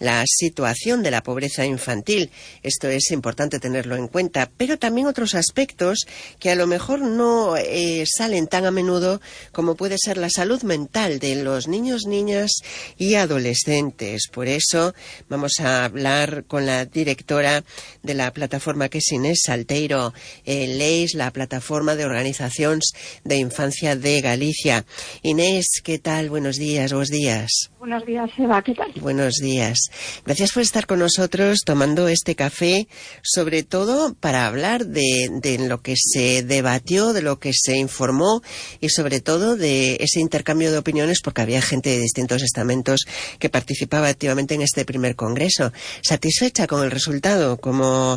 la situación de la pobreza infantil. Esto es importante tenerlo en cuenta, pero también otros aspectos que a lo mejor no salen tan a menudo, como puede ser la salud mental de los niños, niñas y adolescentes. Por eso vamos a hablar con la directora de la plataforma, que es Inés Salteiro Leis, la plataforma de organizaciones de infancia de Galicia. Inés, ¿qué tal? Buenos días, buenos días. Buenos días, Eva, ¿qué tal? Buenos días. Gracias por estar con nosotros tomando este café, sobre todo para hablar de lo que se debatió, de lo que se informó y sobre todo de ese intercambio de opiniones, porque había gente de distintos estamentos que participaba activamente en este primer congreso. ¿Satisfecha con el resultado como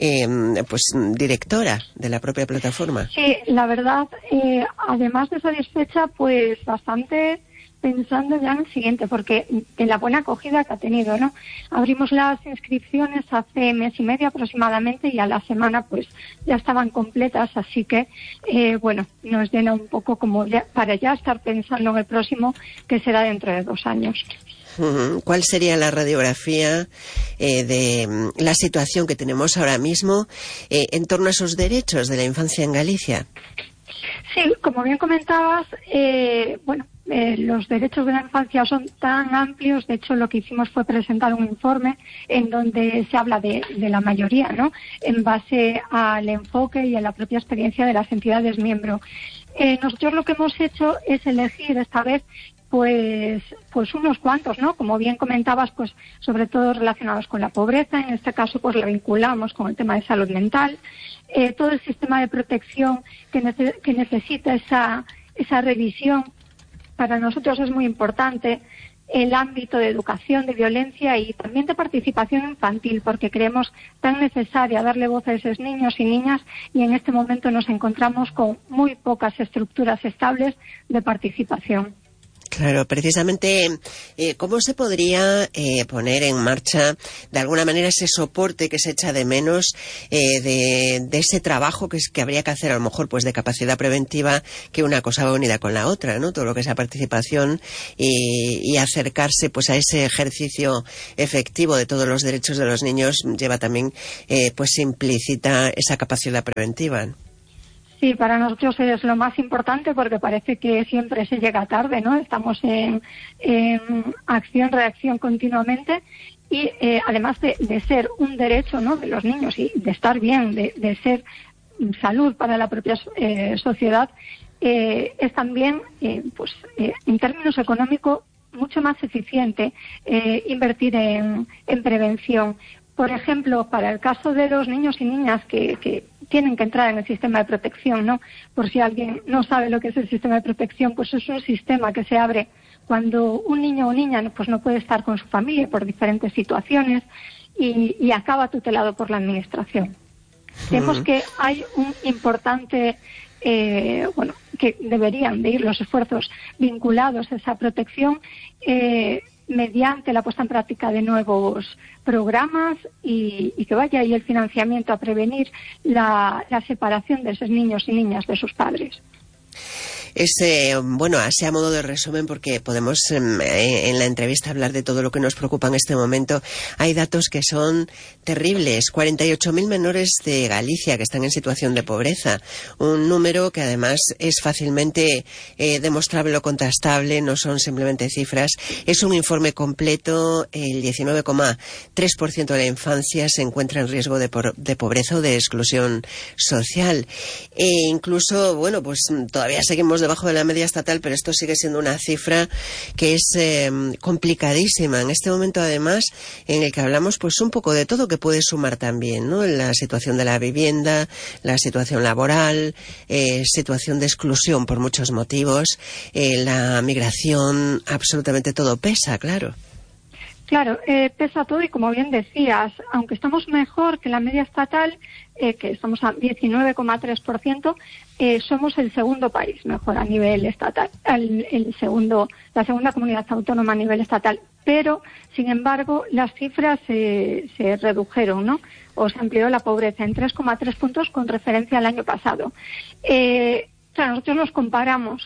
directora de la propia plataforma? Sí, la verdad, además de satisfecha, pues bastante pensando ya en el siguiente, porque en la buena acogida que ha tenido, ¿no? Abrimos las inscripciones hace mes y medio aproximadamente y a la semana pues ya estaban completas, así que nos llena un poco como para ya estar pensando en el próximo, que será dentro de 2 años. ¿Cuál sería la radiografía de la situación que tenemos ahora mismo en torno a esos derechos de la infancia en Galicia? Sí, como bien comentabas, los derechos de la infancia son tan amplios. De hecho, lo que hicimos fue presentar un informe en donde se habla de la mayoría, ¿no?, en base al enfoque y a la propia experiencia de las entidades miembro. Nosotros lo que hemos hecho es elegir esta vez pues unos cuantos, ¿no? Como bien comentabas, pues sobre todo relacionados con la pobreza. En este caso, pues lo vinculamos con el tema de salud mental. Todo el sistema de protección que necesita esa revisión, para nosotros es muy importante. El ámbito de educación, de violencia y también de participación infantil, porque creemos tan necesaria darle voz a esos niños y niñas, y en este momento nos encontramos con muy pocas estructuras estables de participación. Claro, precisamente, ¿cómo se podría poner en marcha de alguna manera ese soporte que se echa de menos de ese trabajo que habría que hacer, a lo mejor, pues de capacidad preventiva, que una cosa va unida con la otra, ¿no? Todo lo que es la participación y acercarse pues a ese ejercicio efectivo de todos los derechos de los niños lleva también pues implícita esa capacidad preventiva. Sí, para nosotros es lo más importante, porque parece que siempre se llega tarde, ¿no? Estamos en acción-reacción continuamente y además de ser un derecho, ¿no?, de los niños y de estar bien, de ser salud para la propia sociedad, es también, en términos económicos, mucho más eficiente invertir en prevención. Por ejemplo, para el caso de los niños y niñas que tienen que entrar en el sistema de protección, ¿no? Por si alguien no sabe lo que es el sistema de protección, pues es un sistema que se abre cuando un niño o niña pues no puede estar con su familia por diferentes situaciones y acaba tutelado por la administración. Vemos que hay un importante que deberían de ir los esfuerzos vinculados a esa protección mediante la puesta en práctica de nuevos programas y que vaya ahí el financiamiento a prevenir la separación de esos niños y niñas de sus padres. Así a modo de resumen, porque podemos en la entrevista hablar de todo lo que nos preocupa en este momento. Hay datos que son terribles. 48.000 menores de Galicia que están en situación de pobreza. Un número que además es fácilmente demostrable o contrastable, no son simplemente cifras. Es un informe completo. El 19,3% de la infancia se encuentra en riesgo de pobreza o de exclusión social. Incluso, todavía seguimos debajo de la media estatal, pero esto sigue siendo una cifra que es complicadísima en este momento, además, en el que hablamos pues un poco de todo, que puede sumar también, ¿no? La situación de la vivienda, la situación laboral, situación de exclusión por muchos motivos, la migración, absolutamente todo pesa, claro. Claro, pesa todo y, como bien decías, aunque estamos mejor que la media estatal, que estamos a 19,3%, somos el segundo país mejor a nivel estatal, la segunda comunidad autónoma a nivel estatal. Pero, sin embargo, las cifras se redujeron, ¿no? O se amplió la pobreza en 3,3 puntos con referencia al año pasado. Nosotros nos comparamos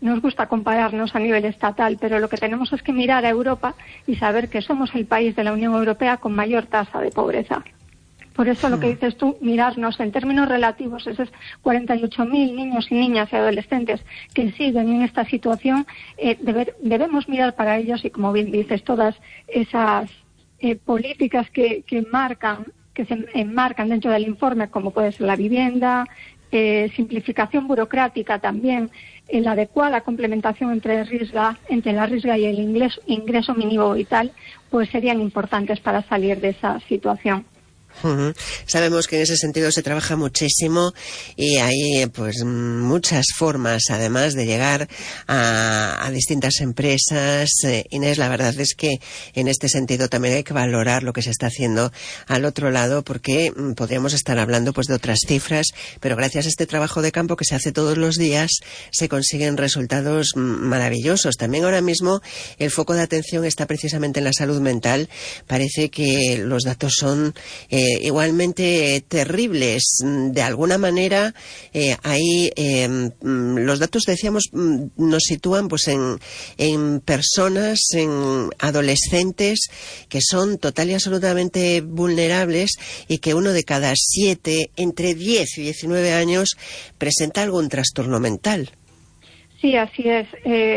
nos gusta compararnos a nivel estatal, pero lo que tenemos es que mirar a Europa y saber que somos el país de la Unión Europea con mayor tasa de pobreza. Por eso lo que dices tú, mirarnos en términos relativos, esos 48.000 niños y niñas y adolescentes que siguen en esta situación, debemos mirar para ellos y, como bien dices, todas esas políticas que se enmarcan dentro del informe, como puede ser la vivienda, simplificación burocrática también, la adecuada complementación entre la RISGA y el ingreso mínimo vital, pues serían importantes para salir de esa situación. Sabemos que en ese sentido se trabaja muchísimo y hay pues muchas formas además de llegar a distintas empresas. Inés, la verdad es que en este sentido también hay que valorar lo que se está haciendo al otro lado, porque podríamos estar hablando pues de otras cifras, pero gracias a este trabajo de campo que se hace todos los días se consiguen resultados maravillosos. También ahora mismo el foco de atención está precisamente en la salud mental. Parece que los datos son igualmente terribles. De alguna manera, ahí los datos, decíamos, nos sitúan pues en personas, en adolescentes que son total y absolutamente vulnerables y que 1 de cada 7, entre 10 y 19 años, presenta algún trastorno mental. Sí, así es.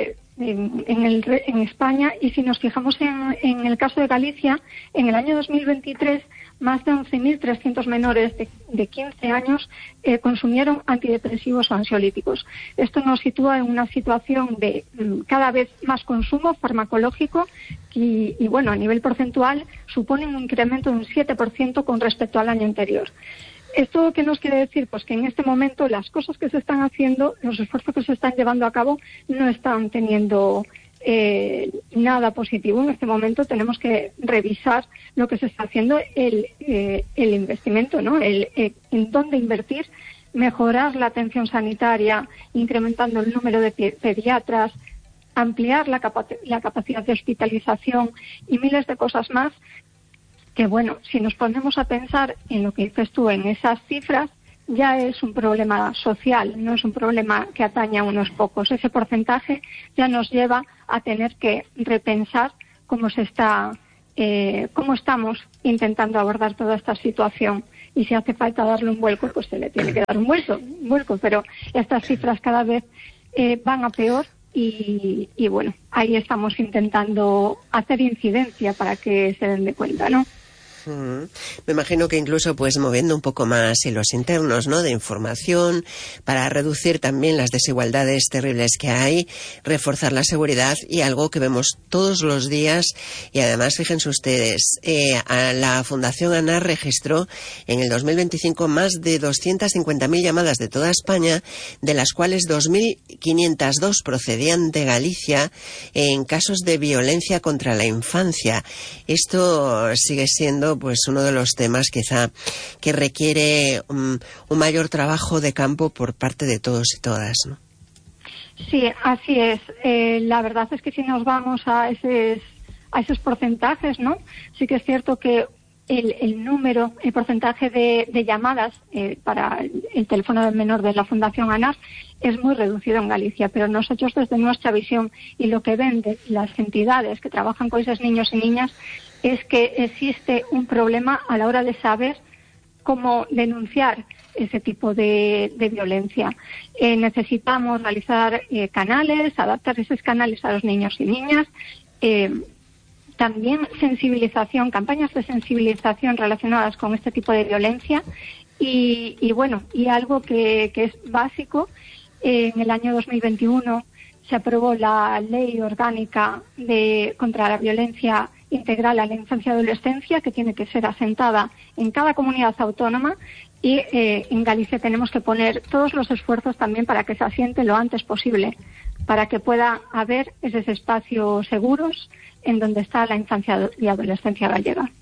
En España, y si nos fijamos en el caso de Galicia, en el año 2023 más de 11.300 menores de 15 años consumieron antidepresivos o ansiolíticos. Esto nos sitúa en una situación de cada vez más consumo farmacológico y bueno, a nivel porcentual suponen un incremento de un 7% con respecto al año anterior. ¿Esto qué nos quiere decir? Pues que en este momento las cosas que se están haciendo, los esfuerzos que se están llevando a cabo, no están teniendo nada positivo. En este momento tenemos que revisar lo que se está haciendo, el investimento, ¿no? En dónde invertir, mejorar la atención sanitaria, incrementando el número de pediatras, ampliar la capacidad de hospitalización y miles de cosas más. Que bueno, si nos ponemos a pensar en lo que dices tú, en esas cifras, ya es un problema social, no es un problema que atañe a unos pocos. Ese porcentaje ya nos lleva a tener que repensar cómo estamos intentando abordar toda esta situación. Y si hace falta darle un vuelco, pues se le tiene que dar un vuelco. Pero estas cifras cada vez van a peor y bueno, ahí estamos intentando hacer incidencia para que se den de cuenta, ¿no? Me imagino que incluso pues moviendo un poco más hilos internos, ¿no?, de información para reducir también las desigualdades terribles que hay, reforzar la seguridad y algo que vemos todos los días. Y además, fíjense ustedes, la Fundación ANAR registró en el 2025 más de 250.000 llamadas de toda España, de las cuales 2.502 procedían de Galicia en casos de violencia contra la infancia. Esto sigue siendo pues uno de los temas quizá que requiere un mayor trabajo de campo por parte de todos y todas, ¿no? Sí, así es. La verdad es que si nos vamos a esos porcentajes, ¿no? Sí que es cierto que el porcentaje de llamadas para el teléfono del menor de la Fundación ANAR es muy reducido en Galicia, pero nosotros desde nuestra visión y lo que ven de las entidades que trabajan con esos niños y niñas es que existe un problema a la hora de saber cómo denunciar ese tipo de violencia. Necesitamos realizar canales, adaptar esos canales a los niños y niñas, también sensibilización, campañas de sensibilización relacionadas con este tipo de violencia y bueno, y algo que es básico, en el año 2021 se aprobó la Ley Orgánica contra la Violencia Integral a la Infancia y Adolescencia, que tiene que ser asentada en cada comunidad autónoma y en Galicia tenemos que poner todos los esfuerzos también para que se asiente lo antes posible, para que pueda haber esos espacios seguros en donde está la infancia y adolescencia gallega.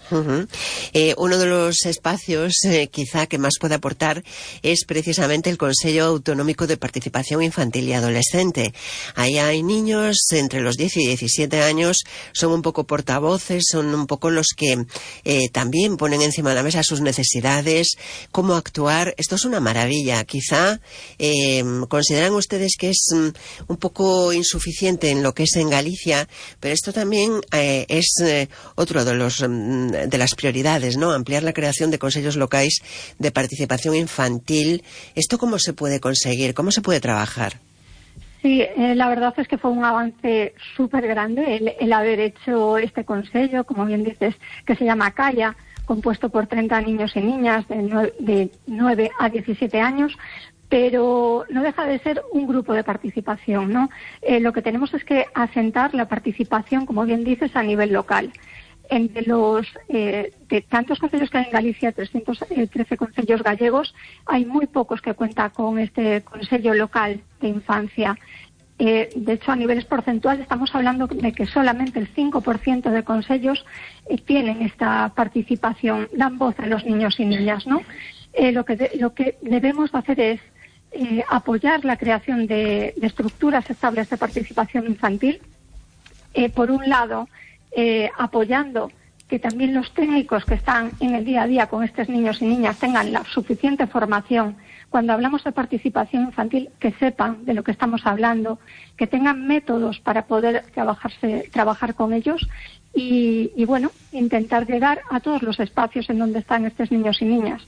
Uno de los espacios quizá que más puede aportar es precisamente el Consejo Autonómico de Participación Infantil y Adolescente. Ahí hay niños entre los 10 y 17 años, son un poco portavoces, son un poco los que también ponen encima de la mesa sus necesidades, cómo actuar. Esto es una maravilla. Quizá consideran ustedes que es un poco insuficiente en lo que es en Galicia, pero esto también es otro de las prioridades, ¿no? Ampliar la creación de consejos locais de participación infantil. ¿Esto cómo se puede conseguir? ¿Cómo se puede trabajar? Sí, la verdad es que fue un avance súper grande el haber hecho este consejo, como bien dices, que se llama Calla, compuesto por 30 niños y niñas de 9 a 17 años, pero no deja de ser un grupo de participación, ¿no? Lo que tenemos es que asentar la participación, como bien dices, a nivel local. Entre los de tantos concellos que hay en Galicia, 313 concellos gallegos, hay muy pocos que cuentan con este consejo local de infancia. De hecho, a niveles porcentuales estamos hablando de que solamente el 5% de concellos tienen esta participación, dan voz a los niños y niñas, ¿no? Lo que debemos hacer es apoyar la creación de estructuras estables de participación infantil. Por un lado, apoyando que también los técnicos que están en el día a día con estos niños y niñas tengan la suficiente formación. Cuando hablamos de participación infantil, que sepan de lo que estamos hablando, que tengan métodos para poder trabajar con ellos y bueno, intentar llegar a todos los espacios en donde están estos niños y niñas.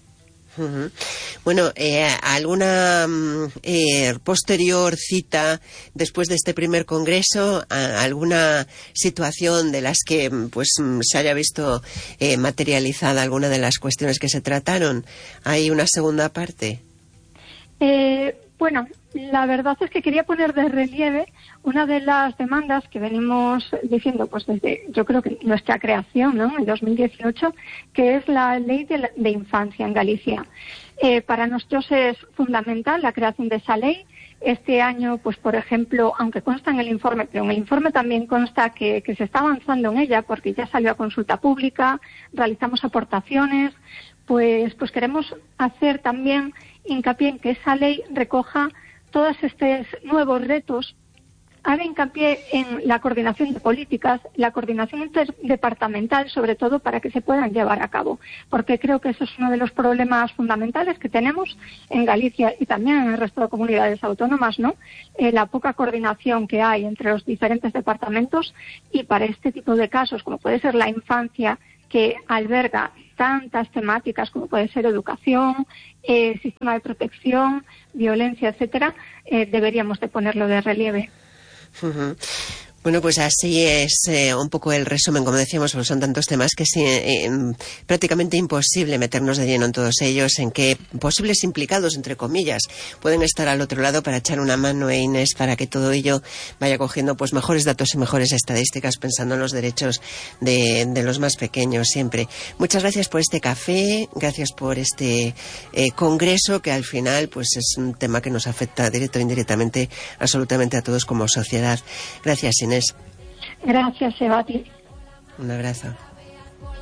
Bueno, ¿alguna posterior cita después de este primer congreso? ¿Alguna situación de las que pues se haya visto materializada alguna de las cuestiones que se trataron? ¿Hay una segunda parte? Bueno, la verdad es que quería poner de relieve una de las demandas que venimos diciendo pues desde, yo creo que nuestra creación, ¿no?, en 2018, que es la ley de infancia en Galicia. Para nosotros es fundamental la creación de esa ley. Este año, pues por ejemplo, aunque consta en el informe, pero en el informe también consta que se está avanzando en ella porque ya salió a consulta pública, realizamos aportaciones, pues queremos hacer también hincapié en que esa ley recoja todos estos nuevos retos, haga hincapié en la coordinación de políticas, la coordinación interdepartamental, sobre todo para que se puedan llevar a cabo, porque creo que eso es uno de los problemas fundamentales que tenemos en Galicia y también en el resto de comunidades autónomas, ¿no? La poca coordinación que hay entre los diferentes departamentos, y para este tipo de casos, como puede ser la infancia, que alberga tantas temáticas como puede ser educación, sistema de protección, violencia, etcétera, deberíamos de ponerlo de relieve. Bueno, pues así es un poco el resumen, como decíamos, pues son tantos temas que es prácticamente imposible meternos de lleno en todos ellos, en que posibles implicados, entre comillas, pueden estar al otro lado para echar una mano, Inés, para que todo ello vaya cogiendo pues mejores datos y mejores estadísticas, pensando en los derechos de los más pequeños siempre. Muchas gracias por este café, gracias por este congreso, que al final pues es un tema que nos afecta directo e indirectamente absolutamente a todos como sociedad. Gracias, Inés. Gracias, Sebati. Un abrazo.